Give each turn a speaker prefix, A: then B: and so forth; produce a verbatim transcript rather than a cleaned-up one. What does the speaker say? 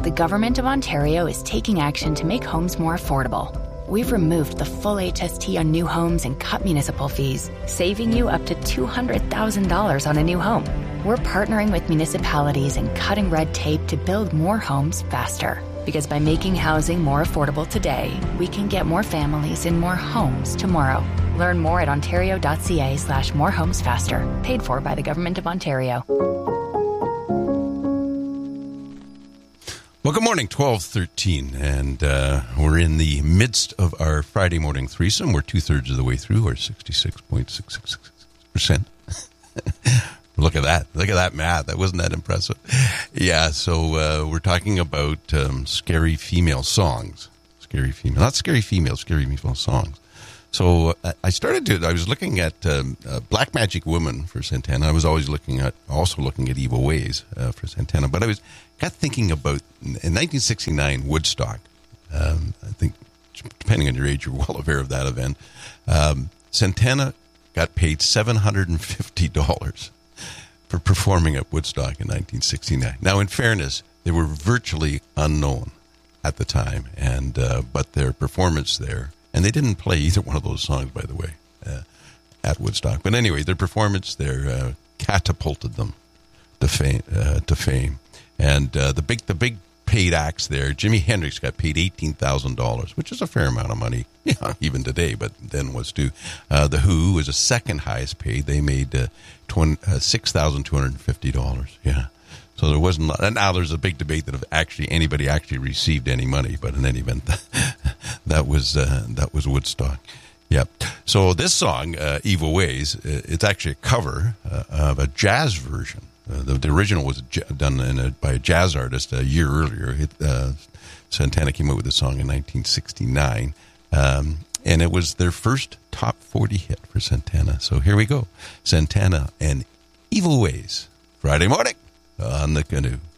A: the Government of Ontario is taking action to make homes more affordable. We've removed the full H S T on new homes and cut municipal fees, saving you up to two hundred thousand dollars on a new home. We're partnering with municipalities and cutting red tape to build more homes faster. Because by making housing more affordable today, we can get more families in more homes tomorrow. Learn more at ontario.ca slash more homes faster. Paid for by the Government of Ontario.
B: Well, good morning, twelve thirteen, and uh, we're in the midst of our Friday morning threesome. We're two-thirds of the way through, or sixty-six point six six six percent. Look at that. Look at that math. That wasn't that impressive. Yeah, so uh, we're talking about um, scary female songs. Scary female, not scary female, scary female songs. So uh, I started to, I was looking at um, uh, Black Magic Woman for Santana. I was always looking at, also looking at Evil Ways uh, for Santana. But I was got thinking about, in nineteen sixty-nine, Woodstock. Um, I think, depending on your age, you're well aware of that event. Um, Santana got paid seven hundred fifty dollars for performing at Woodstock in nineteen sixty-nine. Now, in fairness, they were virtually unknown at the time, and uh, but their performance there, and they didn't play either one of those songs, by the way, uh, at Woodstock. But anyway, their performance there uh, catapulted them to fame. Uh, to fame. And uh, the big the big paid acts there, Jimi Hendrix got paid eighteen thousand dollars, which is a fair amount of money, yeah, even today, but then was too. Uh, the Who was the second highest paid. They made uh, uh, six thousand two hundred fifty dollars, yeah. So there wasn't, and now there's a big debate that if actually anybody actually received any money, but in any event, that was uh, that was Woodstock. Yep. So this song, uh, Evil Ways, it's actually a cover uh, of a jazz version. Uh, the, the original was j- done in a, by a jazz artist a year earlier. It, uh, Santana came out with the song in nineteen sixty-nine, um, and it was their first top forty hit for Santana. So here we go. Santana and Evil Ways, Friday morning on The Canoe.